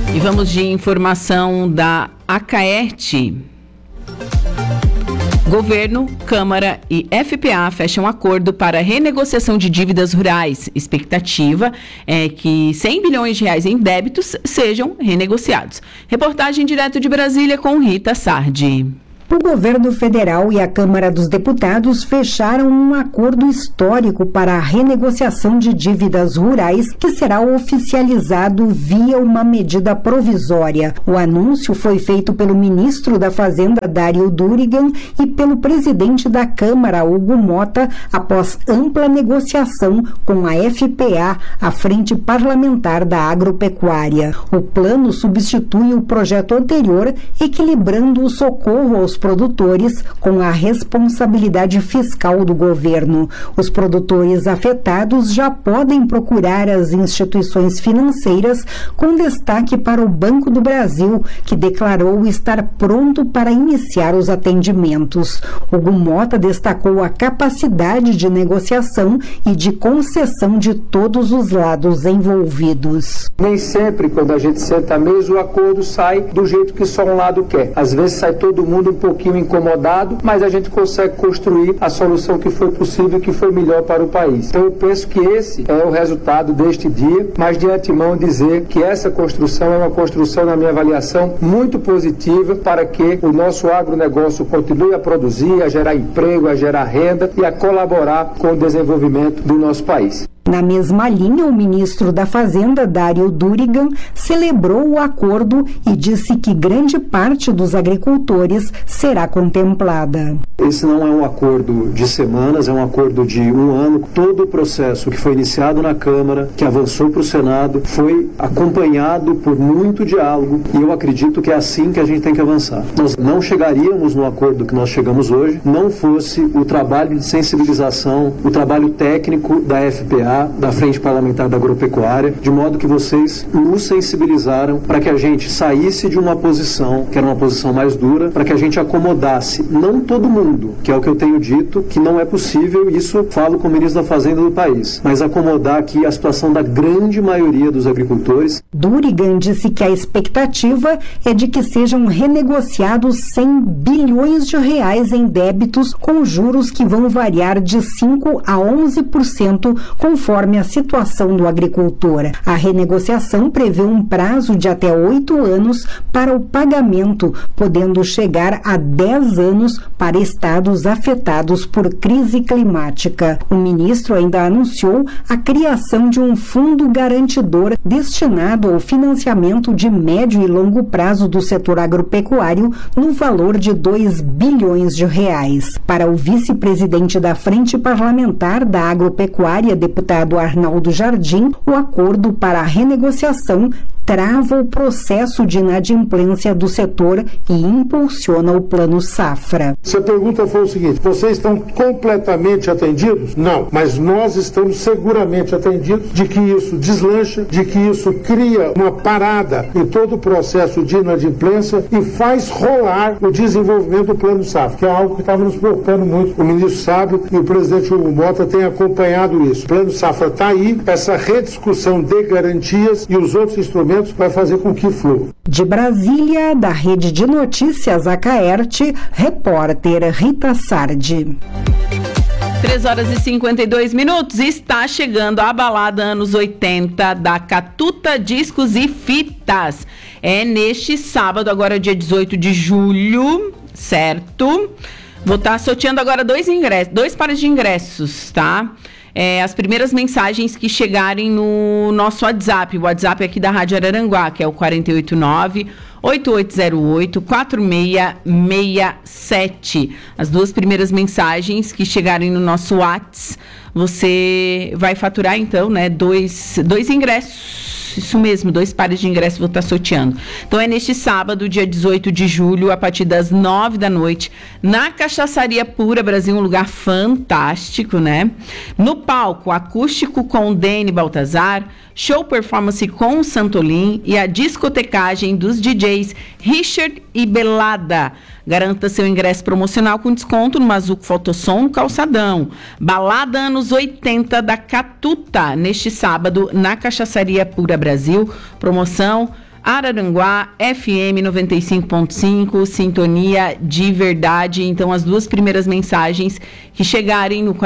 E vamos de informação da Acaerte. Governo, Câmara e FPA fecham acordo para renegociação de dívidas rurais. Expectativa é que 100 bilhões de reais em débitos sejam renegociados. Reportagem direto de Brasília com Rita Sardi. O governo federal e a Câmara dos Deputados fecharam um acordo histórico para a renegociação de dívidas rurais que será oficializado via uma medida provisória. O anúncio foi feito pelo ministro da Fazenda, Dário Durigan, e pelo presidente da Câmara, Hugo Mota, após ampla negociação com a FPA, a Frente Parlamentar da Agropecuária. O plano substitui o projeto anterior, equilibrando o socorro aos produtores com a responsabilidade fiscal do governo. Os produtores afetados já podem procurar as instituições financeiras, com destaque para o Banco do Brasil, que declarou estar pronto para iniciar os atendimentos. Hugo Mota destacou a capacidade de negociação e de concessão de todos os lados envolvidos. Nem sempre, quando a gente senta à mesa, o acordo sai do jeito que só um lado quer. Às vezes sai todo mundo um pouquinho incomodado, mas a gente consegue construir a solução que foi possível e que foi melhor para o país. Então eu penso que esse é o resultado deste dia, mas de antemão dizer que essa construção é uma construção, na minha avaliação, muito positiva para que o nosso agronegócio continue a produzir, a gerar emprego, a gerar renda e a colaborar com o desenvolvimento do nosso país. Na mesma linha, o ministro da Fazenda, Dário Durigan, celebrou o acordo e disse que grande parte dos agricultores será contemplada. Esse não é um acordo de semanas, é um acordo de um ano. Todo o processo que foi iniciado na Câmara, que avançou para o Senado, foi acompanhado por muito diálogo e eu acredito que é assim que a gente tem que avançar. Nós não chegaríamos no acordo que nós chegamos hoje, não fosse o trabalho de sensibilização, o trabalho técnico da FPA, da Frente Parlamentar da Agropecuária, de modo que vocês nos sensibilizaram para que a gente saísse de uma posição, que era uma posição mais dura, para que a gente acomodasse, não todo mundo, que é o que eu tenho dito, que não é possível, isso falo com o ministro da Fazenda do país, mas acomodar aqui a situação da grande maioria dos agricultores. Durigan disse que a expectativa é de que sejam renegociados 100 bilhões de reais em débitos, com juros que vão variar de 5% a 11%, conforme a situação do agricultor. A renegociação prevê um prazo de até 8 anos para o pagamento, podendo chegar a 10 anos para estados afetados por crise climática. O ministro ainda anunciou a criação de um fundo garantidor destinado ao financiamento de médio e longo prazo do setor agropecuário no valor de 2 bilhões de reais. Para o vice-presidente da Frente Parlamentar da Agropecuária, deputado Arnaldo Jardim, o acordo para a renegociação trava o processo de inadimplência do setor e impulsiona o Plano Safra. Se a pergunta for o seguinte, vocês estão completamente atendidos? Não, mas nós estamos seguramente atendidos de que isso deslancha, de que isso cria uma parada em todo o processo de inadimplência e faz rolar o desenvolvimento do Plano Safra, que é algo que estava nos preocupando muito. O ministro Sábio e o presidente Hugo Mota têm acompanhado isso. O Plano Safra está aí, essa rediscussão de garantias e os outros instrumentos vai fazer com que flua. De Brasília, da Rede de Notícias Acaerte, repórter Rita Sardi. 3h52. Está chegando a balada anos 80 da Catuta Discos e Fitas. É neste sábado, agora dia 18 de julho, certo? Vou estar sorteando agora 2 pares de ingressos, tá? As primeiras mensagens que chegarem no nosso WhatsApp, o WhatsApp aqui da Rádio Araranguá, que é o 489-8808-4667. As 2 primeiras mensagens que chegarem no nosso WhatsApp, você vai faturar, então, né, 2 ingressos. Isso mesmo, 2 pares de ingressos vou estar sorteando. Então é neste sábado, dia 18 de julho, a partir das 9 da noite, na Cachaçaria Pura Brasil, um lugar fantástico, né? No palco, acústico com Dene Baltazar, show performance com Santolim e a discotecagem dos DJs Richard e Belada. Garanta seu ingresso promocional com desconto no Mazuco Fotossom no Calçadão. Balada anos 80 da Catuta, neste sábado, na Cachaçaria Pura Brasil. Promoção Araranguá, FM 95.5, Sintonia de Verdade. Então, as duas primeiras mensagens que chegarem no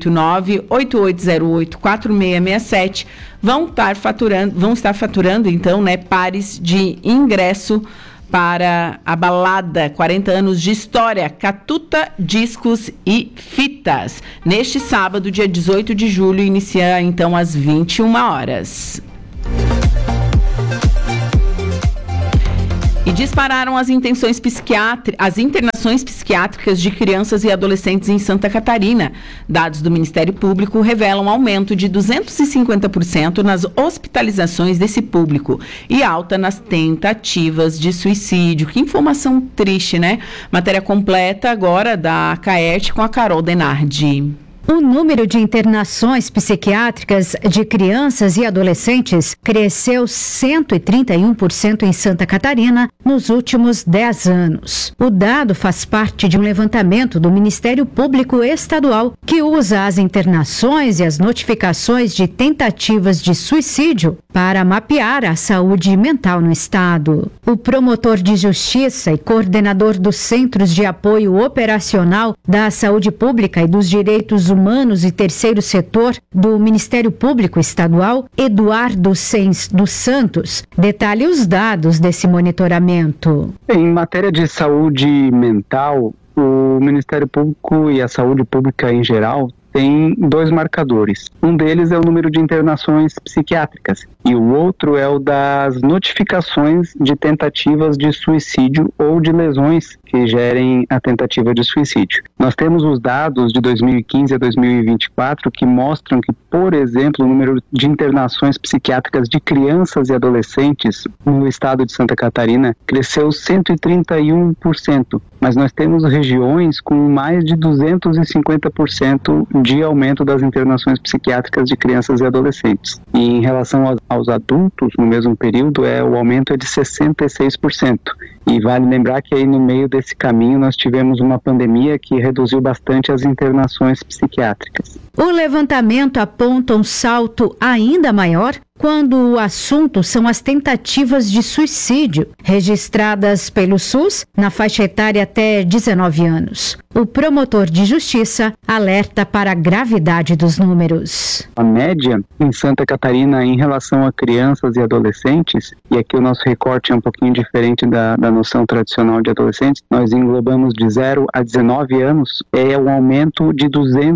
489-8808-4667 vão estar faturando, então, né, pares de ingresso para a balada 40 anos de história, Catuta, Discos e Fitas. Neste sábado, dia 18 de julho, inicia então às 21 horas. E dispararam as internações psiquiátricas de crianças e adolescentes em Santa Catarina. Dados do Ministério Público revelam aumento de 250% nas hospitalizações desse público e alta nas tentativas de suicídio. Que informação triste, né? Matéria completa agora da Caerte com a Carol Denardi. O número de internações psiquiátricas de crianças e adolescentes cresceu 131% em Santa Catarina nos últimos 10 anos. O dado faz parte de um levantamento do Ministério Público Estadual, que usa as internações e as notificações de tentativas de suicídio para mapear a saúde mental no estado. O promotor de justiça e coordenador dos Centros de Apoio Operacional da Saúde Pública e dos Direitos Humanos e Terceiro Setor do Ministério Público Estadual, Eduardo dos Santos, detalha os dados desse monitoramento. Em matéria de saúde mental, o Ministério Público e a saúde pública em geral tem dois marcadores. Um deles é o número de internações psiquiátricas e o outro é o das notificações de tentativas de suicídio ou de lesões que gerem a tentativa de suicídio. Nós temos os dados de 2015 a 2024 que mostram que, por exemplo, o número de internações psiquiátricas de crianças e adolescentes no estado de Santa Catarina cresceu 131%, mas nós temos regiões com mais de 250% de aumento das internações psiquiátricas de crianças e adolescentes. E em relação aos adultos, no mesmo período, o aumento é de 66%. E vale lembrar que aí no meio desse caminho nós tivemos uma pandemia que reduziu bastante as internações psiquiátricas. O levantamento aponta um salto ainda maior quando o assunto são as tentativas de suicídio registradas pelo SUS na faixa etária até 19 anos. O promotor de justiça alerta para a gravidade dos números. A média em Santa Catarina em relação a crianças e adolescentes, e aqui o nosso recorte é um pouquinho diferente da noção tradicional de adolescentes, nós englobamos de 0 a 19 anos, é um aumento de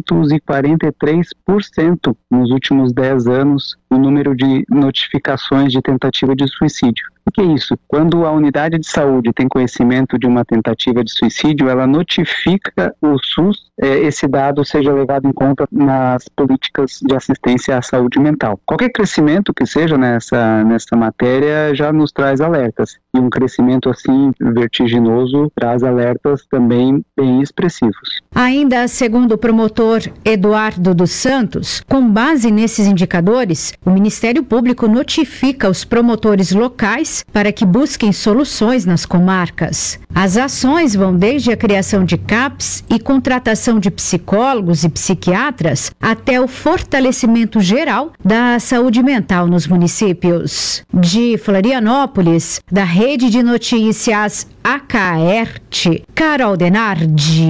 243% nos últimos 10 anos o número de notificações de tentativa de suicídio. O que é isso? Quando a unidade de saúde tem conhecimento de uma tentativa de suicídio, ela notifica o SUS, esse dado seja levado em conta nas políticas de assistência à saúde mental. Qualquer crescimento que seja nessa matéria já nos traz alertas. E um crescimento assim vertiginoso traz alertas também bem expressivos. Ainda segundo o promotor Eduardo dos Santos, com base nesses indicadores, o Ministério Público notifica os promotores locais para que busquem soluções nas comarcas. As ações vão desde a criação de CAPs e contratação de psicólogos e psiquiatras até o fortalecimento geral da saúde mental nos municípios. De Florianópolis, da Rede de Notícias Caerte, Carol Denardi.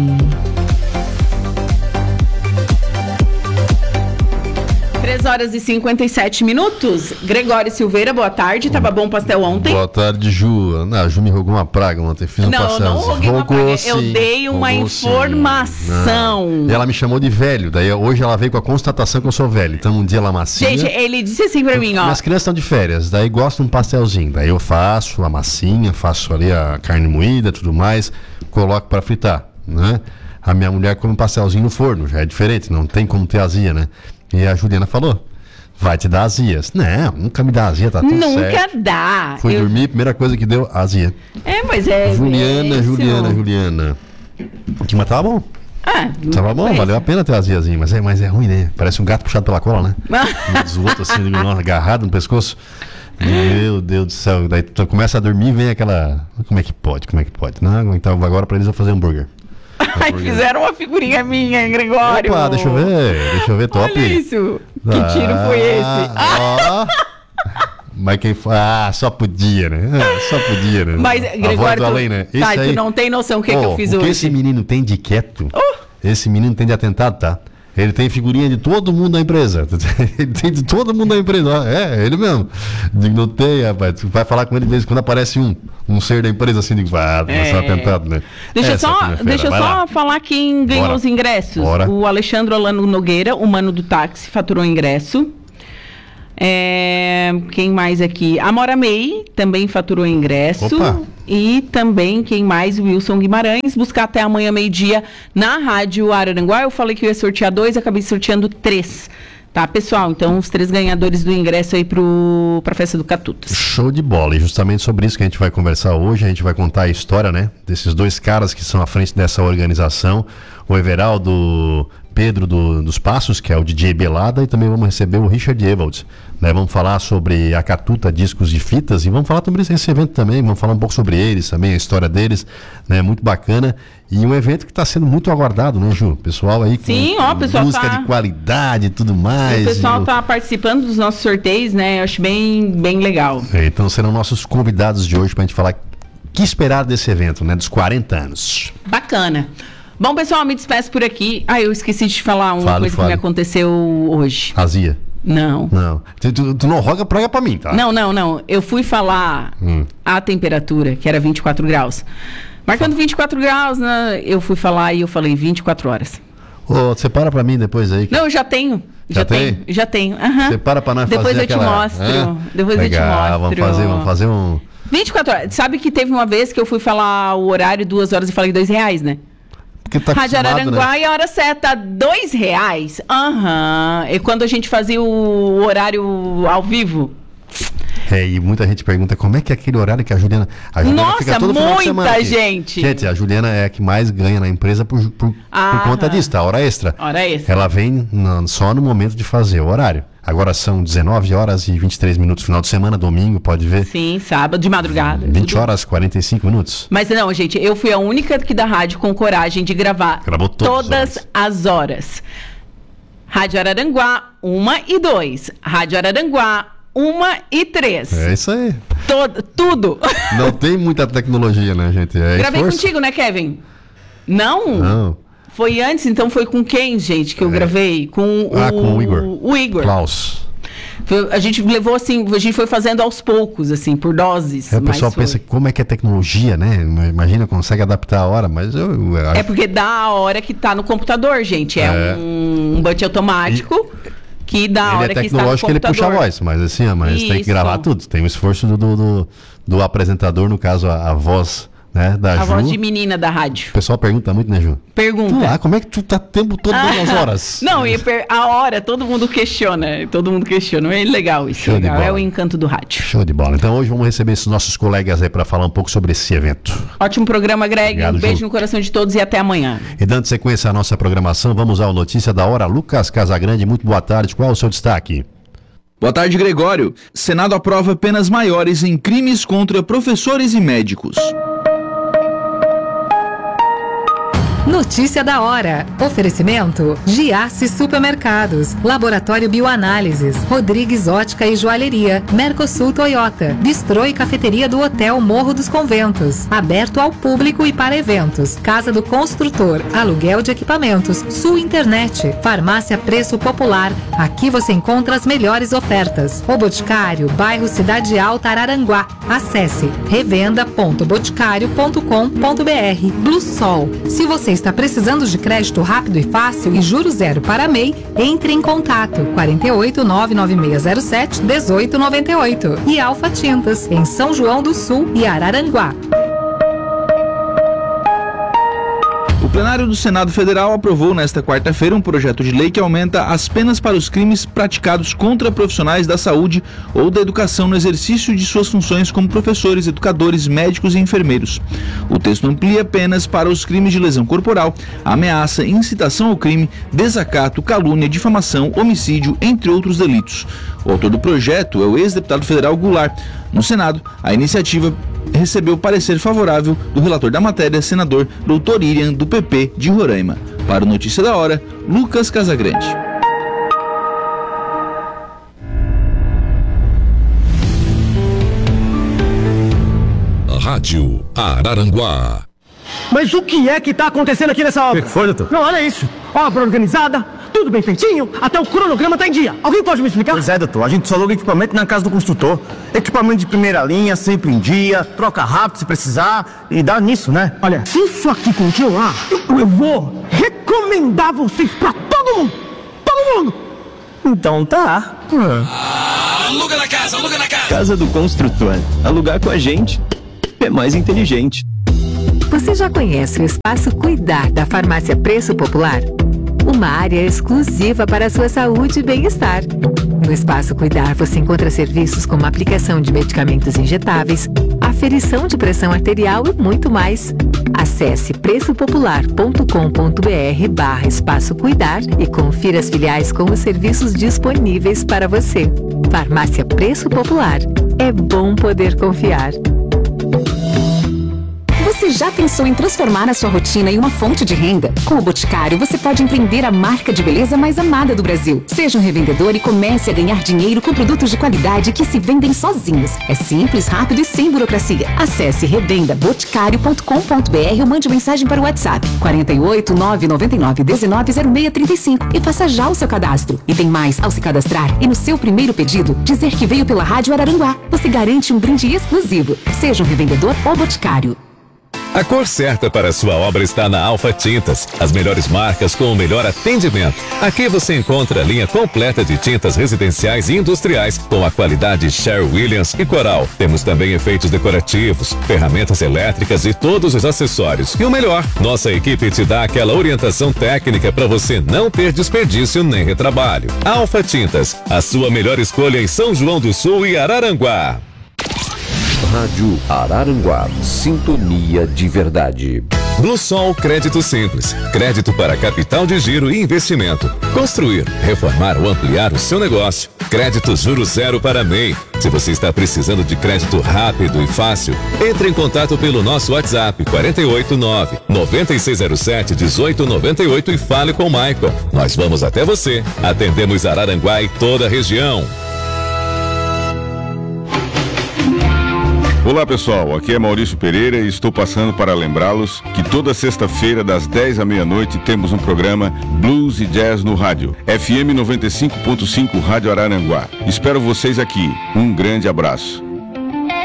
3h57. Gregório Silveira, boa tarde. Tava bom o pastel ontem? Boa tarde, Ju. A Ju me rogou uma praga ontem. Fiz um pastel. Não roguei uma praga. Eu dei uma informação. E ela me chamou de velho. Daí hoje ela veio com a constatação que eu sou velho. Então um dia ela massinha. Gente, ele disse assim pra mim, ó. Minhas crianças estão de férias. Daí gostam de um pastelzinho. Daí eu faço a massinha, faço ali a carne moída, tudo mais. Coloco pra fritar, né? A minha mulher come um pastelzinho no forno. Já é diferente. Não tem como ter azia, né? E a Juliana falou, vai te dar azias. Não, nunca me dá azia, tá tudo certo. Nunca dá. Fui dormir, primeira coisa que deu, azia. Mas é Juliana. Mas tava bom. Tava bom, valeu a pena ter aziazinha, mas é ruim, né? Parece um gato puxado pela cola, né? Um outro assim, agarrado no pescoço. Meu Deus do céu. Daí tu começa a dormir e vem aquela... Como é que pode? Não, então agora pra eles eu fazer hambúrguer. Fizeram uma figurinha minha, hein, Gregório? Opa, deixa eu ver, top. Olha isso. Que tiro foi esse? Mas quem só podia, né? Só podia, né? Mas, Gregório, além, né? Tu não tem noção o que eu fiz hoje. O que esse menino tem de quieto, esse menino tem de atentado, tá? Ele tem figurinha de todo mundo da empresa. Ele tem de todo mundo da empresa. Ele mesmo. Digo, não tem, rapaz. Tu vai falar com ele de vez em quando aparece um ser da empresa assim, digo, vai ser atentado, né? Deixa eu só falar quem ganhou os ingressos. Bora. O Alexandre Orlando Nogueira, o mano do táxi, faturou ingresso. Quem mais aqui? A Mora May também faturou ingresso. Opa. E também, quem mais? Wilson Guimarães. Buscar até amanhã, meio-dia, na Rádio Araranguá. Eu falei que eu ia sortear 2, acabei sorteando 3. Tá, pessoal? Então, os 3 ganhadores do ingresso aí pra Festa do Catutas. Show de bola. E justamente sobre isso que a gente vai conversar hoje. A gente vai contar a história, né? Desses 2 caras que são à frente dessa organização. O Everaldo Pedro dos Passos, que é o DJ Belada, e também vamos receber o Richard Ewald, né? Vamos falar sobre a Catuta Discos de Fitas e vamos falar sobre esse evento também, vamos falar um pouco sobre eles também, a história deles, né? Muito bacana, e um evento que está sendo muito aguardado, né, Ju? Pessoal aí com pessoal música de qualidade e tudo mais. O pessoal está participando dos nossos sorteios, né? Eu acho bem legal. Então serão nossos convidados de hoje para a gente falar o que esperar desse evento, né? Dos 40 anos. Bacana. Bom, pessoal, me despeço por aqui. Eu esqueci de falar uma coisa que me aconteceu hoje. Azia? Não. Tu não roga praga pra mim, tá? Não. Eu fui falar a temperatura, que era 24 graus. Marcando 24 graus, né? Eu fui falar e eu falei 24 horas. Separa pra mim depois aí. Não, eu já tenho. Já tenho. Separa pra nós depois fazer aquela... Depois eu te mostro. Vamos fazer um... 24 horas. Sabe que teve uma vez que eu fui falar o horário 2 horas e falei R$2, né? Tá Rádio Araranguá, né? E a hora certa, R$2. E quando a gente fazia o horário ao vivo. E muita gente pergunta como é que é aquele horário que a Juliana fica todo final de semana aqui. Gente, a Juliana é a que mais ganha na empresa por conta disso, tá? Hora extra. Ela vem só no momento de fazer o horário. Agora são 19 horas e 23 minutos, final de semana, domingo, pode ver. Sim, sábado, de madrugada. 20 horas e 45 minutos. Mas não, gente, eu fui a única aqui da rádio com coragem de gravar todas as horas. Rádio Araranguá, 1 e 2. Rádio Araranguá, 1 e 3. É isso aí. Tudo. Não tem muita tecnologia, né, gente? Gravei contigo, né, Kevin? Não. Foi antes, então foi com quem, gente, que eu gravei? Com o Igor. O Igor. Klaus. A gente levou assim, a gente foi fazendo aos poucos, assim, por doses. O pessoal pensa como é que é tecnologia, né? Imagina, consegue adaptar a hora, mas eu acho... É porque dá a hora que tá no computador, gente. É um button automático que dá a hora que está no computador. Ele puxa a voz, mas assim, tem que gravar tudo. Tem o esforço do apresentador, no caso, a voz... Né, da Ju. Voz de menina da rádio. O pessoal pergunta muito, né, Ju? Pergunta. Como é que tu tá o tempo todo dando as horas? Não, a hora, todo mundo questiona. É legal isso. É o encanto do rádio. Show de bola. Então hoje vamos receber esses nossos colegas aí para falar um pouco sobre esse evento. Ótimo programa, Greg. Obrigado, beijo Ju. No coração de todos e até amanhã. E dando sequência à nossa programação, vamos ao Notícia da Hora. Lucas Casagrande, muito boa tarde. Qual é o seu destaque? Boa tarde, Gregório. Senado aprova penas maiores em crimes contra professores e médicos. Notícia da hora. Oferecimento: Giasse Supermercados, Laboratório Bioanálises, Rodrigues Ótica e Joalheria, Mercosul Toyota, Bistrô e Cafeteria do Hotel Morro dos Conventos, aberto ao público e para eventos, Casa do Construtor, aluguel de equipamentos, Sul Internet, Farmácia Preço Popular. Aqui você encontra as melhores ofertas. O Boticário, bairro Cidade Alta, Araranguá. Acesse revenda.boticário.com.br. Blue Sol. Se você está precisando de crédito rápido e fácil e juros zero para MEI, entre em contato 48 99607 1898 e Alfa Tintas, em São João do Sul e Araranguá. O plenário do Senado Federal aprovou nesta quarta-feira um projeto de lei que aumenta as penas para os crimes praticados contra profissionais da saúde ou da educação no exercício de suas funções como professores, educadores, médicos e enfermeiros. O texto amplia penas para os crimes de lesão corporal, ameaça, incitação ao crime, desacato, calúnia, difamação, homicídio, entre outros delitos. O autor do projeto é o ex-deputado federal Goulart. No Senado, a iniciativa recebeu parecer favorável do relator da matéria, senador Dr. Irian, do PP de Roraima. Para o Notícia da Hora, Lucas Casagrande. Rádio Araranguá. Mas o que é que tá acontecendo aqui nessa obra? O que foi, doutor? Não, olha isso. Obra organizada, tudo bem feitinho, até o cronograma tá em dia. Alguém pode me explicar? Pois é, doutor. A gente só aluga equipamento na casa do construtor. Equipamento de primeira linha, sempre em dia, troca rápido se precisar e dá nisso, né? Olha, se isso aqui continuar, eu vou recomendar vocês pra todo mundo. Todo mundo. Então tá. Aluga na casa, aluga na casa. Casa do Construtor. Alugar com a gente é mais inteligente. Você já conhece o Espaço Cuidar da Farmácia Preço Popular? Uma área exclusiva para a sua saúde e bem-estar. No Espaço Cuidar você encontra serviços como aplicação de medicamentos injetáveis, aferição de pressão arterial e muito mais. Acesse preçopopular.com.br/Espaço Cuidar e confira as filiais com os serviços disponíveis para você. Farmácia Preço Popular. É bom poder confiar. Você já pensou em transformar a sua rotina em uma fonte de renda? Com o Boticário, você pode empreender a marca de beleza mais amada do Brasil. Seja um revendedor e comece a ganhar dinheiro com produtos de qualidade que se vendem sozinhos. É simples, rápido e sem burocracia. Acesse revendaboticário.com.br ou mande mensagem para o WhatsApp 48 999 19 0635 e faça já o seu cadastro. E tem mais, ao se cadastrar e no seu primeiro pedido, dizer que veio pela Rádio Araranguá. Você garante um brinde exclusivo. Seja um revendedor ou boticário. A cor certa para a sua obra está na Alfa Tintas. As melhores marcas com o melhor atendimento. Aqui você encontra a linha completa de tintas residenciais e industriais com a qualidade Sherwin-Williams e Coral. Temos também efeitos decorativos, ferramentas elétricas e todos os acessórios. E o melhor, nossa equipe te dá aquela orientação técnica para você não ter desperdício nem retrabalho. Alfa Tintas, a sua melhor escolha em São João do Sul e Araranguá. Rádio Araranguá, sintonia de verdade. Bluesol Crédito Simples. Crédito para capital de giro e investimento. Construir, reformar ou ampliar o seu negócio. Crédito Juro Zero para MEI. Se você está precisando de crédito rápido e fácil, entre em contato pelo nosso WhatsApp 489-9607-1898 e fale com o Michael. Nós vamos até você. Atendemos Araranguá e toda a região. Olá pessoal, aqui é Maurício Pereira e estou passando para lembrá-los que toda sexta-feira das 10 à meia-noite temos um programa Blues e Jazz no rádio, FM 95.5 Rádio Araranguá. Espero vocês aqui. Um grande abraço.